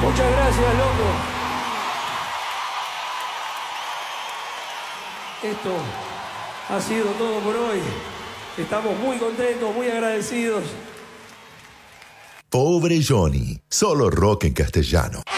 Muchas gracias, loco. Esto ha sido todo por hoy. Estamos muy contentos, muy agradecidos. Pobre Johnny, solo rock en castellano.